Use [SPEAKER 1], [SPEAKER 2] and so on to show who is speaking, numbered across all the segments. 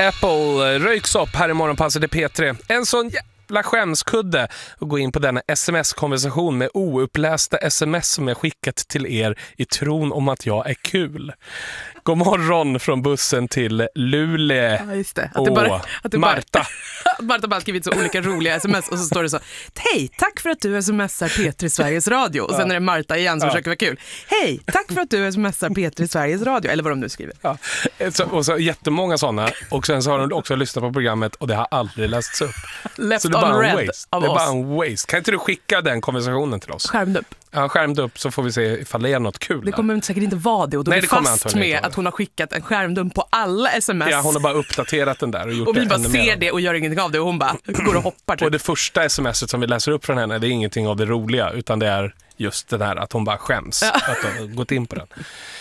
[SPEAKER 1] Apple röjks upp här i morgonpasset i P3. En sån jävla skämskudde att gå in på denna sms-konversation med oupplästa sms som jag skickat till er i tron om att jag är kul. God morgon från bussen till Luleå.
[SPEAKER 2] Ja, just det.
[SPEAKER 1] Marta.
[SPEAKER 2] Marta bara skrivit så olika roliga sms och så står det så: hej, tack för att du smsar P3 Sveriges Radio. Och sen är det Marta igen som försöker vara kul. Hej, tack för att du smsar P3 Sveriges Radio. Eller vad de nu skriver.
[SPEAKER 1] Ja. Och så jättemånga sådana. Och sen så har de också lyssnat på programmet och det har aldrig lästs upp.
[SPEAKER 2] Left
[SPEAKER 1] så det är bara
[SPEAKER 2] on red
[SPEAKER 1] waste. Det är bara en waste. Kan inte du skicka den konversationen till oss?
[SPEAKER 2] Skärmd upp.
[SPEAKER 1] Ja, skärmd upp så får vi se ifall det är något kul.
[SPEAKER 2] Det kommer säkert inte vara det. Och då är vi fast med att hon har skickat en skärmdump på alla sms.
[SPEAKER 1] Ja, hon har bara uppdaterat den där och gjort
[SPEAKER 2] och vi
[SPEAKER 1] det
[SPEAKER 2] bara
[SPEAKER 1] ännu
[SPEAKER 2] ser
[SPEAKER 1] mer.
[SPEAKER 2] det och gör ingenting av det. Och hon bara går och hoppar. Typ.
[SPEAKER 1] Och det första smset som vi läser upp från henne, det är ingenting av det roliga. Utan det är just den här att hon bara skäms. Att hon har gått in på den.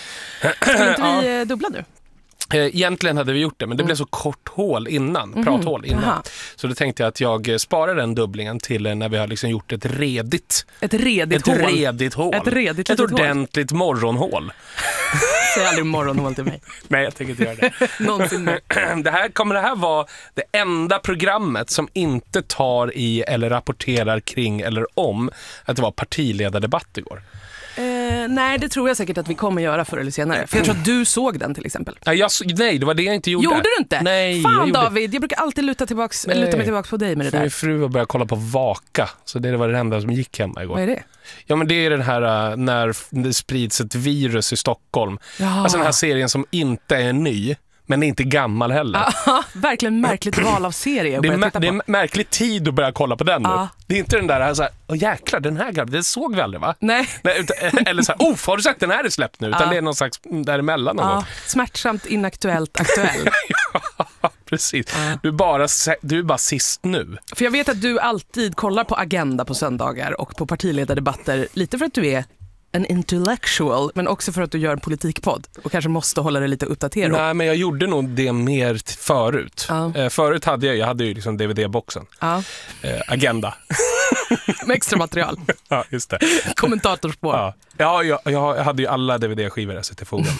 [SPEAKER 2] Ska inte vi dubbla nu?
[SPEAKER 1] Egentligen hade vi gjort det, men det blev så kort hål innan, prathål innan.
[SPEAKER 2] Aha.
[SPEAKER 1] Så då tänkte jag att jag sparar den dubblingen till när vi har liksom gjort ett redigt hål.
[SPEAKER 2] Ett redigt hål.
[SPEAKER 1] Ett ordentligt morgonhål.
[SPEAKER 2] Säg aldrig morgonhål till mig.
[SPEAKER 1] Nej, jag tänker inte göra det.
[SPEAKER 2] Någonsin.
[SPEAKER 1] Det här vara det enda programmet som inte tar i eller rapporterar kring eller om att det var partiledardebatt igår.
[SPEAKER 2] Nej, det tror jag säkert att vi kommer göra förr eller senare. För jag tror att du såg den till exempel.
[SPEAKER 1] Nej, det var det jag inte gjorde.
[SPEAKER 2] Gjorde du inte?
[SPEAKER 1] Nej,
[SPEAKER 2] fan David, jag brukar alltid luta mig tillbaks på dig med det där.
[SPEAKER 1] Min fru har börjat kolla på Vaka. Så det var det enda som gick hemma igår.
[SPEAKER 2] Vad är det?
[SPEAKER 1] Ja, men det är den här när det sprids ett virus i Stockholm.
[SPEAKER 2] Ja.
[SPEAKER 1] Alltså den här serien som inte är ny, men inte gammal heller.
[SPEAKER 2] Ja, verkligen märkligt val av serie.
[SPEAKER 1] Det är märklig tid att börja kolla på den nu. Det är inte den där så här, jäklar, den här gamla, det såg vi aldrig, va?
[SPEAKER 2] Nej.
[SPEAKER 1] Eller så här, har du sagt den här är släppt nu? Utan det är någon slags däremellan någon gång.
[SPEAKER 2] Smärtsamt inaktuellt aktuell.
[SPEAKER 1] Ja, precis. Du är bara sist nu.
[SPEAKER 2] För jag vet att du alltid kollar på Agenda på söndagar och på partiledardebatter, lite för att du är en intellectual, men också för att du gör en politikpodd och kanske måste hålla det lite uppdaterad.
[SPEAKER 1] Nej, men jag gjorde nog det mer förut. Förut hade jag ju liksom DVD-boxen. Agenda.
[SPEAKER 2] Med extra material.
[SPEAKER 1] Ja, just det.
[SPEAKER 2] Kommentatorspår.
[SPEAKER 1] Ja, jag hade ju alla DVD-skivor i SVT Forum.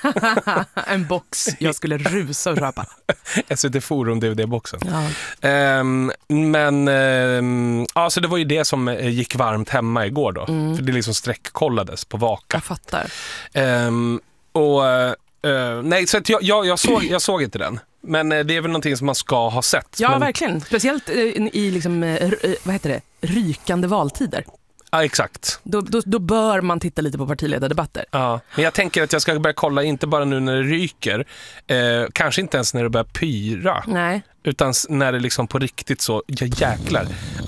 [SPEAKER 2] En box jag skulle rusa och köpa.
[SPEAKER 1] SVT Forum DVD-boxen. Så det var ju det som gick varmt hemma igår då. För det liksom sträckkollades på Vaka.
[SPEAKER 2] Jag fattar.
[SPEAKER 1] Nej, så att jag såg inte den. Men det är väl någonting som man ska ha sett.
[SPEAKER 2] Ja, verkligen. Speciellt i liksom, rykande valtider.
[SPEAKER 1] Ja, exakt.
[SPEAKER 2] Då bör man titta lite på partiledardebatter.
[SPEAKER 1] Ja, men jag tänker att jag ska börja kolla inte bara nu när det ryker. Kanske inte ens när det börjar pyra.
[SPEAKER 2] Nej.
[SPEAKER 1] Utan när det liksom på riktigt så, jäklar.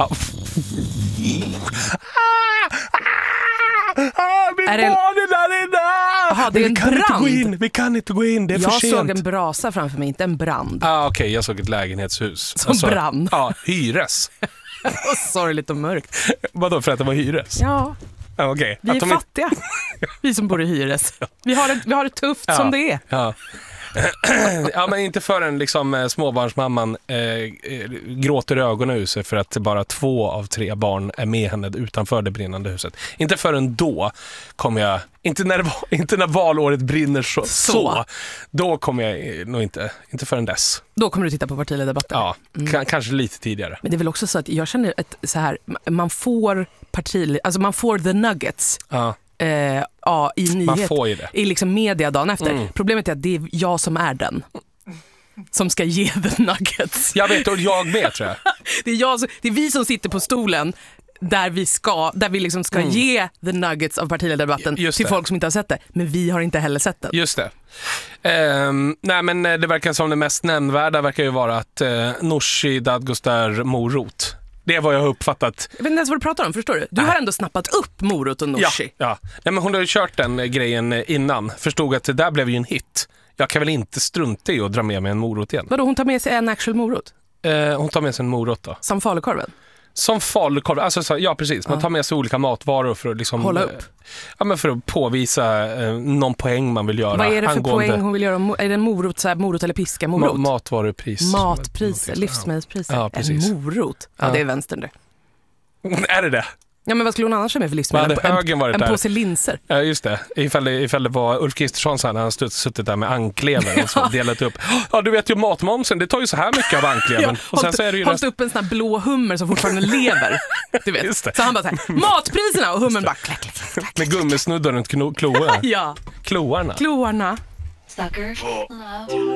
[SPEAKER 1] Är det där inne!
[SPEAKER 2] Aha, det är en brand.
[SPEAKER 1] Vi kan inte gå in, det är för sent.
[SPEAKER 2] Jag såg en brasa framför mig, inte en brand.
[SPEAKER 1] Okej, jag såg ett lägenhetshus.
[SPEAKER 2] Som brann.
[SPEAKER 1] Ja, hyres.
[SPEAKER 2] Sorgligt och mörkt.
[SPEAKER 1] Vadå, för att det var hyres?
[SPEAKER 2] Ja.
[SPEAKER 1] Okay.
[SPEAKER 2] Vi är fattiga. Vi som bor i hyres. Vi har det tufft som det är.
[SPEAKER 1] Ja. Ja, men inte förrän liksom småbarnsmamman gråter ögonen ur sig för att bara 2 av 3 barn är med henne utanför det brinnande huset. Inte förrän då kommer jag, inte när valåret brinner så. Då kommer jag nog inte förrän dess.
[SPEAKER 2] Då kommer du titta på partiledardebatten.
[SPEAKER 1] Ja, kanske lite tidigare.
[SPEAKER 2] Men det är väl också så att jag känner att så här, man får the nuggets.
[SPEAKER 1] Ja.
[SPEAKER 2] I nyhet, i liksom media dagen efter. Problemet är att det är jag som är den som ska ge the nuggets.
[SPEAKER 1] Jag vet, och jag med, tror jag.
[SPEAKER 2] Det är vi som sitter på stolen där vi liksom ska ge the nuggets av partiledardebatten till folk som inte har sett det. Men vi har inte heller sett den.
[SPEAKER 1] Just det. Nej, men det verkar som det mest nämnvärda verkar ju vara att Nooshi Dadgostar morot. Det är vad jag har uppfattat.
[SPEAKER 2] Jag vet inte ens vad du pratar om, förstår du? Du har ändå snappat upp morot och Nooshi.
[SPEAKER 1] Ja. Nej, men hon har ju kört den grejen innan. Förstod att det där blev ju en hit. Jag kan väl inte strunta i att dra med mig en morot igen.
[SPEAKER 2] Vadå, hon tar med sig en actual morot?
[SPEAKER 1] Hon tar med sig en morot då.
[SPEAKER 2] Som falukorven?
[SPEAKER 1] Som falukorv, alltså ja precis. Man tar med sig olika matvaror för att liksom
[SPEAKER 2] hålla upp.
[SPEAKER 1] Ja, men för att påvisa någon poäng man vill göra.
[SPEAKER 2] Vad är det för poäng hon vill göra? Är det en morot, så här, morot eller piska? Morot?
[SPEAKER 1] Matvarupris.
[SPEAKER 2] Matpriser, livsmedelspriser.
[SPEAKER 1] Ja, precis.
[SPEAKER 2] En morot. Ja, det är vänstern det.
[SPEAKER 1] Är det det?
[SPEAKER 2] Ja, men vad skulle hon annars ha med för livsmedel?
[SPEAKER 1] Vad hade högen varit
[SPEAKER 2] en
[SPEAKER 1] där?
[SPEAKER 2] påse linser.
[SPEAKER 1] Ja, just det. Ifall det var Ulf Kristersson så här, när han suttit där med anklever och så delat upp. Ja, du vet ju matmomsen, det tar ju så här mycket av anklevern. Och sen så är det ju
[SPEAKER 2] hållit upp en sån här blå hummer som fortfarande lever. Du vet.
[SPEAKER 1] Just det.
[SPEAKER 2] Så han bara så här, matpriserna, och hummern bara klack, klack, klack, klack.
[SPEAKER 1] Med gummisnuddar runt kloarna.
[SPEAKER 2] Ja,
[SPEAKER 1] Kloarna.
[SPEAKER 2] kloarna.
[SPEAKER 3] Sucker. Love.